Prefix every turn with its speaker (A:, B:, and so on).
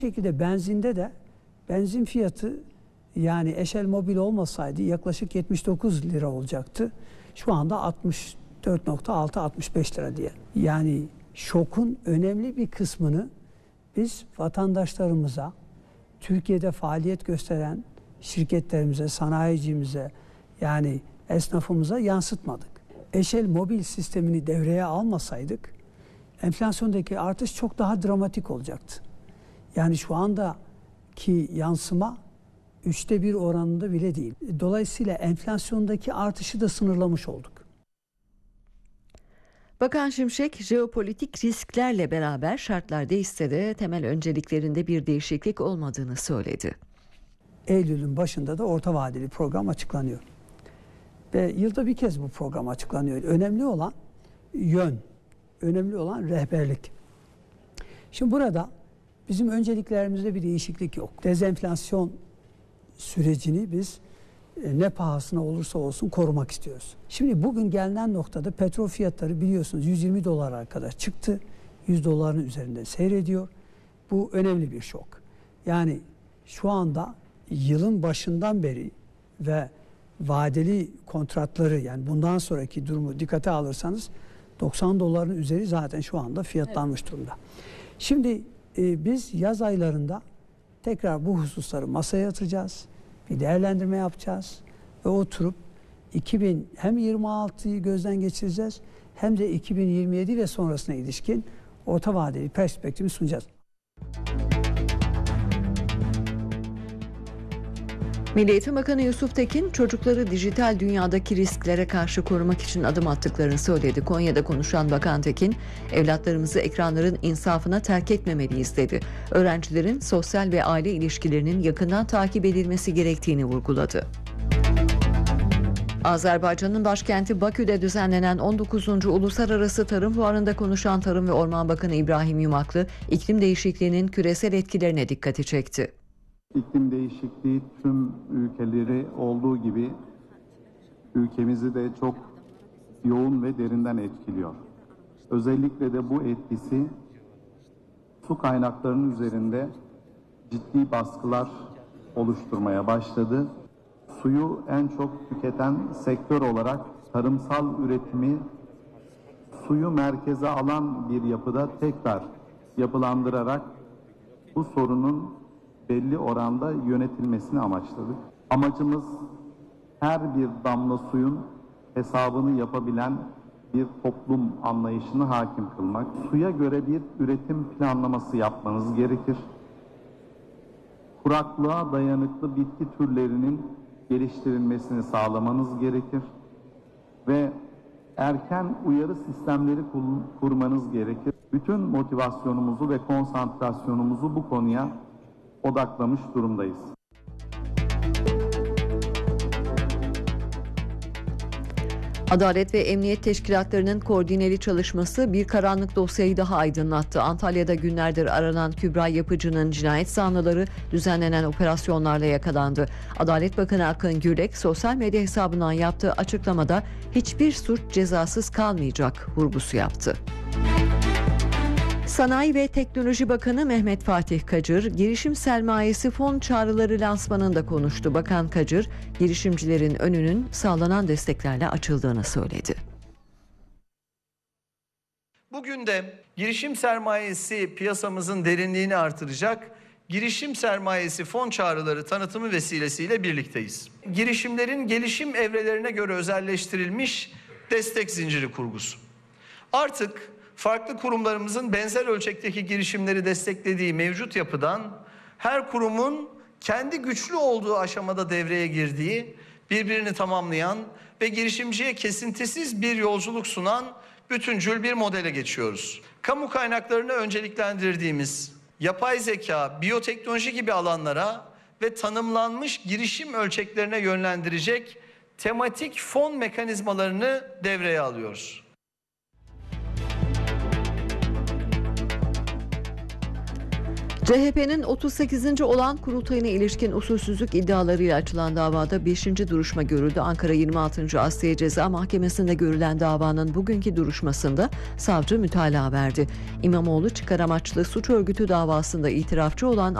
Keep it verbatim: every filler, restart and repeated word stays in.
A: şekilde benzinde de benzin fiyatı yani Eşel Mobil olmasaydı yaklaşık yetmiş dokuz lira olacaktı. Şu anda altmış dört nokta altı altmış beş lira diye. Yani şokun önemli bir kısmını biz vatandaşlarımıza, Türkiye'de faaliyet gösteren şirketlerimize, sanayicimize yani esnafımıza yansıtmadık. Eşel Mobil sistemini devreye almasaydık enflasyondaki artış çok daha dramatik olacaktı. Yani şu andaki yansıma üçte bir oranında bile değil. Dolayısıyla enflasyondaki artışı da sınırlamış olduk.
B: Bakan Şimşek, jeopolitik risklerle beraber şartlar değişse de temel önceliklerinde bir değişiklik olmadığını söyledi.
A: Eylül'ün başında da orta vadeli program açıklanıyor. Ve yılda bir kez bu program açıklanıyor. Önemli olan yön, önemli olan rehberlik. Şimdi burada bizim önceliklerimizde bir değişiklik yok. Dezenflasyon sürecini biz ne pahasına olursa olsun korumak istiyoruz. Şimdi bugün gelinen noktada petrol fiyatları biliyorsunuz yüz yirmi dolara kadar çıktı. yüz doların üzerinde seyrediyor. Bu önemli bir şok. Yani şu anda yılın başından beri ve vadeli kontratları yani bundan sonraki durumu dikkate alırsanız doksan doların üzeri zaten şu anda fiyatlanmış evet. durumda. Şimdi e, biz yaz aylarında tekrar bu hususları masaya yatıracağız. Bir değerlendirme yapacağız ve oturup iki bin hem yirmi altıyı gözden geçireceğiz hem de iki bin yirmi yedi ve sonrasına ilişkin orta vadeli perspektifi sunacağız.
B: Milli Eğitim Bakanı Yusuf Tekin, çocukları dijital dünyadaki risklere karşı korumak için adım attıklarını söyledi. Konya'da konuşan Bakan Tekin, evlatlarımızı ekranların insafına terk etmemeliyiz dedi. Öğrencilerin sosyal ve aile ilişkilerinin yakından takip edilmesi gerektiğini vurguladı. Azerbaycan'ın başkenti Bakü'de düzenlenen on dokuzuncu Uluslararası Tarım Fuarı'nda konuşan Tarım ve Orman Bakanı İbrahim Yumaklı, iklim değişikliğinin küresel etkilerine dikkati çekti.
C: İklim değişikliği tüm ülkeleri olduğu gibi ülkemizi de çok yoğun ve derinden etkiliyor. Özellikle de bu etkisi su kaynaklarının üzerinde ciddi baskılar oluşturmaya başladı. Suyu en çok tüketen sektör olarak tarımsal üretimi suyu merkeze alan bir yapıda tekrar yapılandırarak bu sorunun belli oranda yönetilmesini amaçladık. Amacımız her bir damla suyun hesabını yapabilen bir toplum anlayışını hakim kılmak. Suya göre bir üretim planlaması yapmanız gerekir. Kuraklığa dayanıklı bitki türlerinin geliştirilmesini sağlamanız gerekir. Ve erken uyarı sistemleri kurmanız gerekir. Bütün motivasyonumuzu ve konsantrasyonumuzu bu konuya odaklamış durumdayız.
B: Adalet ve Emniyet Teşkilatlarının koordineli çalışması bir karanlık dosyayı daha aydınlattı. Antalya'da günlerdir aranan Kübra Yapıcı'nın cinayet zanlıları düzenlenen operasyonlarla yakalandı. Adalet Bakanı Akın Gürlek sosyal medya hesabından yaptığı açıklamada hiçbir suç cezasız kalmayacak vurgusu yaptı. Sanayi ve Teknoloji Bakanı Mehmet Fatih Kacır, girişim sermayesi fon çağrıları lansmanında konuştu. Bakan Kacır, girişimcilerin önünün sağlanan desteklerle açıldığını söyledi.
D: Bugün de girişim sermayesi piyasamızın derinliğini artıracak, girişim sermayesi fon çağrıları tanıtımı vesilesiyle birlikteyiz. Girişimlerin gelişim evrelerine göre özelleştirilmiş destek zinciri kurgusu. Artık farklı kurumlarımızın benzer ölçekteki girişimleri desteklediği mevcut yapıdan her kurumun kendi güçlü olduğu aşamada devreye girdiği, birbirini tamamlayan ve girişimciye kesintisiz bir yolculuk sunan bütüncül bir modele geçiyoruz. Kamu kaynaklarını önceliklendirdiğimiz yapay zeka, biyoteknoloji gibi alanlara ve tanımlanmış girişim ölçeklerine yönlendirecek tematik fon mekanizmalarını devreye alıyoruz.
B: C H P'nin otuz sekizinci olan kurultayına ilişkin usulsüzlük iddialarıyla açılan davada beşinci duruşma görüldü. Ankara yirmi altıncı Asliye Ceza Mahkemesi'nde görülen davanın bugünkü duruşmasında savcı mütalaa verdi. İmamoğlu çıkar amaçlı suç örgütü davasında itirafçı olan